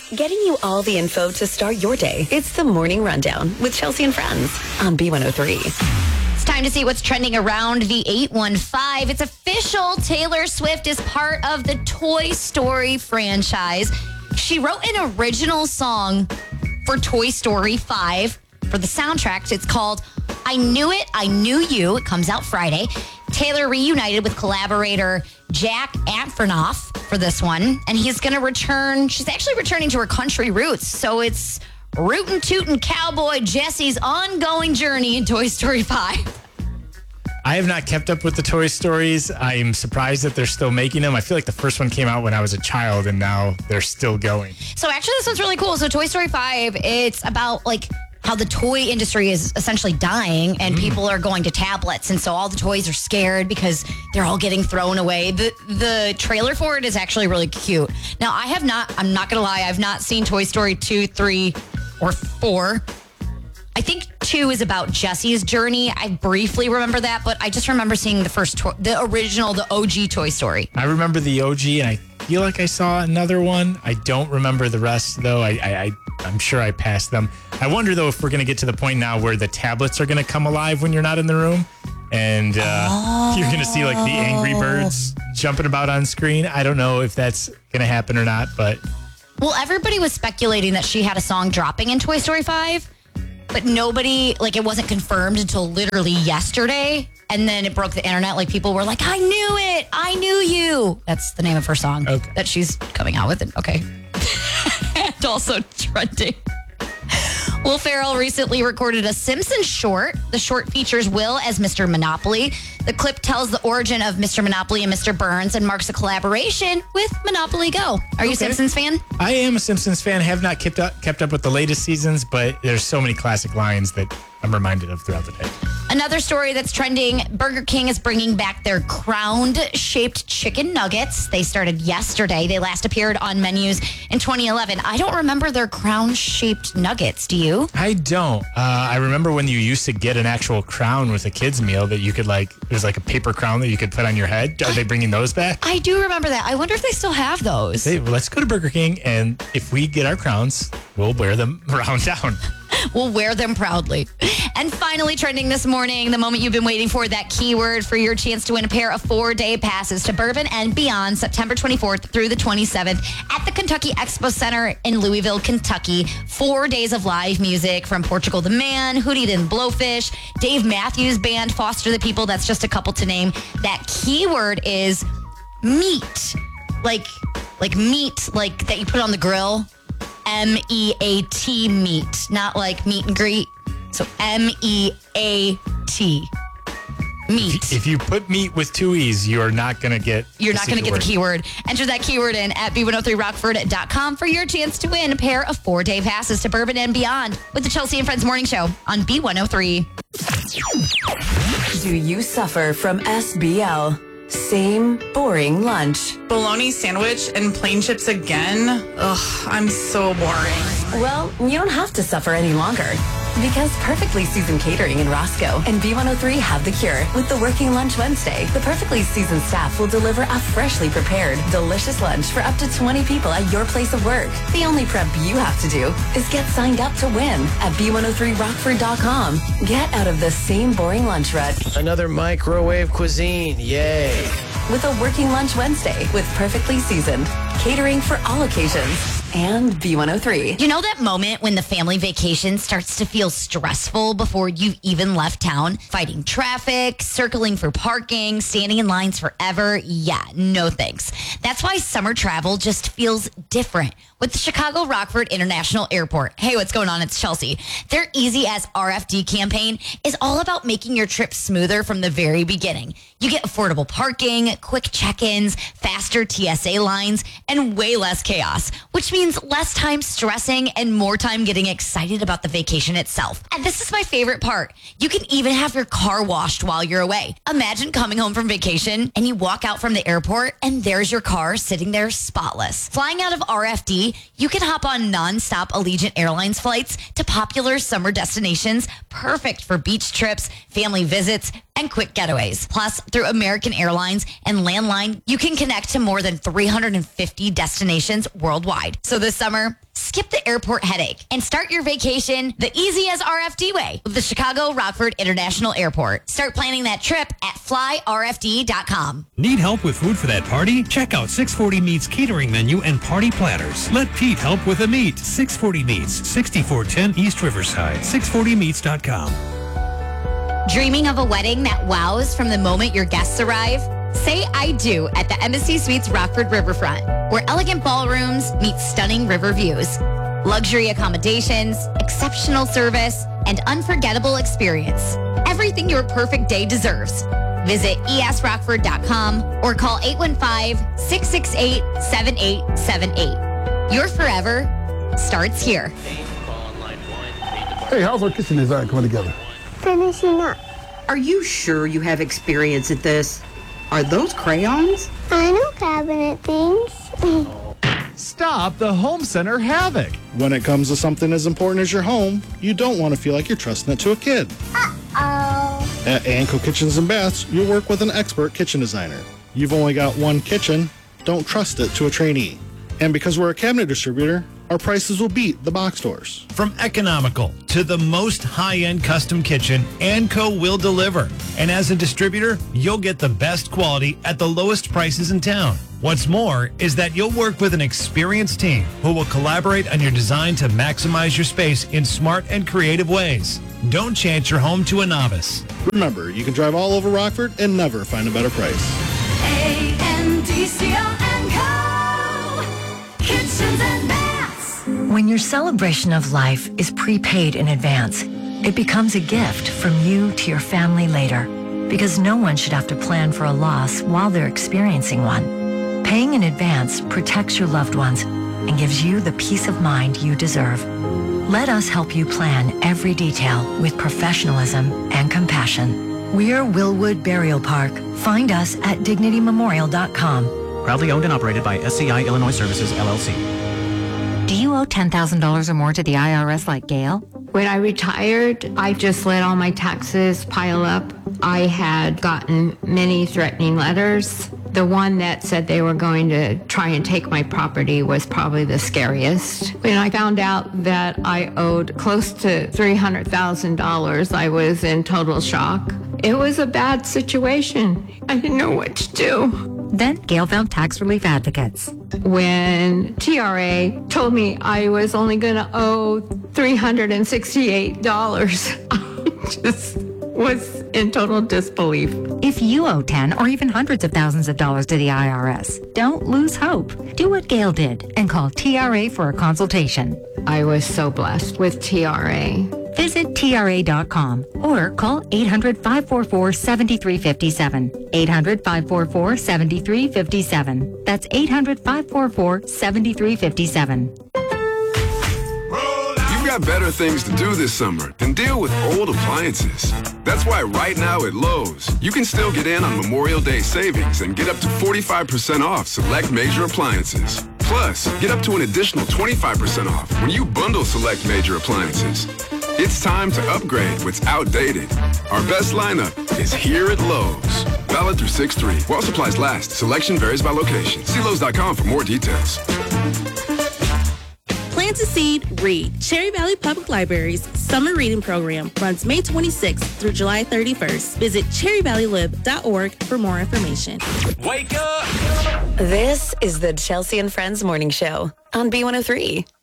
getting you all the info to start your day. It's the Morning Rundown with Chelsea and Friends on B103. It's time to see what's trending around the 815. It's official. Taylor Swift is part of the Toy Story franchise. She wrote an original song for Toy Story 5 for the soundtrack. It's called I Knew It, I Knew You. It comes out Friday. Taylor reunited with collaborator Jack Antonoff for this one, and he's going to return. She's actually returning to her country roots, so it's rootin' tootin' cowboy Jesse's ongoing journey in Toy Story 5. I have not kept up with the Toy Stories. I'm surprised that they're still making them. I feel like the first one came out when I was a child, and now they're still going. So actually, this one's really cool. So Toy Story 5, it's about like how the toy industry is essentially dying and people are going to tablets. And so all the toys are scared because they're all getting thrown away. The trailer for it is actually really cute. Now, I'm not going to lie, I've not seen Toy Story 2, 3, or 4. I think 2 is about Jesse's journey. I briefly remember that, but I just remember seeing the original, the OG Toy Story. I remember the OG, and I feel like I saw another one. I don't remember the rest, though. I'm sure I passed them. I wonder, though, if we're going to get to the point now where the tablets are going to come alive when you're not in the room, and you're going to see, like, the Angry Birds jumping about on screen. I don't know if that's going to happen or not, but... Well, everybody was speculating that she had a song dropping in Toy Story 5, but nobody, like, it wasn't confirmed until literally yesterday. And then it broke the internet. Like, people were like, I knew it. I knew you. That's the name of her song that she's coming out with. Okay. And also trending. Will Ferrell recently recorded a Simpsons short. The short features Will as Mr. Monopoly. The clip tells the origin of Mr. Monopoly and Mr. Burns and marks a collaboration with Monopoly Go. Are you a Simpsons fan? I am a Simpsons fan. Have not kept up with the latest seasons, but there's so many classic lines that I'm reminded of throughout the day. Another story that's trending, Burger King is bringing back their crowned-shaped chicken nuggets. They started yesterday. They last appeared on menus in 2011. I don't remember their crown-shaped nuggets. Do you? I don't. I remember when you used to get an actual crown with a kid's meal that you could, like, there's like a paper crown that you could put on your head. Are they bringing those back? I do remember that. I wonder if they still have those. Hey, let's go to Burger King, and if we get our crowns, we'll wear them around town. We'll wear them proudly. And finally trending this morning, the moment you've been waiting for, that keyword for your chance to win a pair of 4-day passes to Bourbon and Beyond, September 24th through the 27th at the Kentucky Expo Center in Louisville, Kentucky. 4 days of live music from Portugal the Man, Hootie and Blowfish, Dave Matthews Band, Foster the People. That's just a couple to name. That keyword is meat. Like meat, like that you put on the grill. M-E-A-T, meat, not like meet and greet. So M-E-A-T, meat. If you put meat with 2 E's, you're not going to get the keyword. Enter that keyword in at b103rockford.com for your chance to win a pair of 4-day passes to Bourbon and Beyond with the Chelsea and Friends Morning Show on B103. Do you suffer from SBL? Same boring lunch. Bologna sandwich and plain chips again? Ugh, I'm so boring. Well, you don't have to suffer any longer. Because Perfectly Seasoned Catering in Roscoe and B103 have the cure with the Working Lunch Wednesday. The Perfectly Seasoned staff will deliver a freshly prepared, delicious lunch for up to 20 people at your place of work. The only prep you have to do is get signed up to win at b103rockford.com. Get out of the same boring lunch rut. Another microwave cuisine, yay. With a Working Lunch Wednesday with Perfectly Seasoned. Catering for all occasions. And B103. You know that moment when the family vacation starts to feel stressful before you've even left town? Fighting traffic, circling for parking, standing in lines forever? Yeah, no thanks. That's why summer travel just feels different with the Chicago Rockford International Airport. Hey, what's going on? It's Chelsea. Their Easy as RFD campaign is all about making your trip smoother from the very beginning. You get affordable parking, quick check-ins, faster TSA lines, and way less chaos, which means less time stressing and more time getting excited about the vacation itself. And this is my favorite part. You can even have your car washed while you're away. Imagine coming home from vacation and you walk out from the airport and there's your car sitting there spotless. Flying out of RFD, you can hop on non-stop Allegiant Airlines flights to popular summer destinations, perfect for beach trips, family visits, and quick getaways. Plus, through American Airlines and Landline, you can connect to more than 350 destinations worldwide. So this summer, skip the airport headache and start your vacation the easy as RFD way with the Chicago Rockford International Airport. Start planning that trip at flyrfd.com. Need help with food for that party? Check out 640 Meats catering menu and party platters. Let Pete help with a meat. 640 Meats, 6410 East Riverside. 640meats.com. Dreaming of a wedding that wows from the moment your guests arrive? Say I do at the Embassy Suites Rockford Riverfront, where elegant ballrooms meet stunning river views. Luxury accommodations, exceptional service, and unforgettable experience. Everything your perfect day deserves. Visit esrockford.com or call 815-668-7878. Your forever starts here. Hey, how's our kitchen design coming together? Finishing up. Are you sure you have experience at this? Are those crayons? I know cabinet things. Stop the home center havoc. When it comes to something as important as your home, you don't want to feel like you're trusting it to a kid. Uh-oh. At Anco Kitchens and Baths, you'll work with an expert kitchen designer. You've only got one kitchen. Don't trust it to a trainee. And because we're a cabinet distributor, our prices will beat the box stores. From economical to the most high-end custom kitchen, Anco will deliver. And as a distributor, you'll get the best quality at the lowest prices in town. What's more is that you'll work with an experienced team who will collaborate on your design to maximize your space in smart and creative ways. Don't chance your home to a novice. Remember, you can drive all over Rockford and never find a better price. ANDCO and Co. Kitchens and Baths. When your celebration of life is prepaid in advance, it becomes a gift from you to your family later, because no one should have to plan for a loss while they're experiencing one. Paying in advance protects your loved ones and gives you the peace of mind you deserve. Let us help you plan every detail with professionalism and compassion. We're Willwood Burial Park. Find us at dignitymemorial.com. Proudly owned and operated by SCI Illinois Services, LLC. Do you owe $10,000 or more to the IRS like Gail? When I retired, I just let all my taxes pile up. I had gotten many threatening letters. The one that said they were going to try and take my property was probably the scariest. When I found out that I owed close to $300,000, I was in total shock. It was a bad situation. I didn't know what to do. Then Gail found tax relief advocates. When TRA told me I was only going to owe $368, I just was in total disbelief. If you owe 10 or even hundreds of thousands of dollars to the IRS, don't lose hope. Do what Gail did and call TRA for a consultation. I was so blessed with TRA. Visit TRA.com or call 800-544-7357. 800-544-7357. That's 800-544-7357. You've got better things to do this summer than deal with old appliances. That's why right now at Lowe's, you can still get in on Memorial Day savings and get up to 45% off select major appliances. Plus, get up to an additional 25% off when you bundle select major appliances. It's time to upgrade what's outdated. Our best lineup is here at Lowe's. Valid through 6/3. While supplies last, selection varies by location. See Lowe's.com for more details. Plant a Seed, Read. Cherry Valley Public Library's summer reading program runs May 26th through July 31st. Visit cherryvalleylib.org for more information. Wake up! This is the Chelsea and Friends Morning Show on B103.